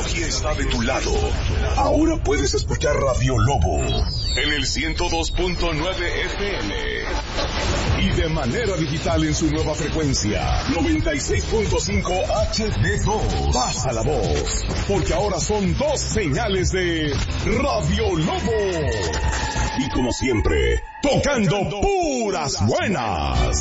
tecnología está de tu lado. Ahora puedes escuchar Radio Lobo en el 102.9 FM y de manera digital en su nueva frecuencia 96.5 HD2. Pasa la voz, porque ahora son 2 señales de Radio Lobo. Y como siempre, tocando puras buenas.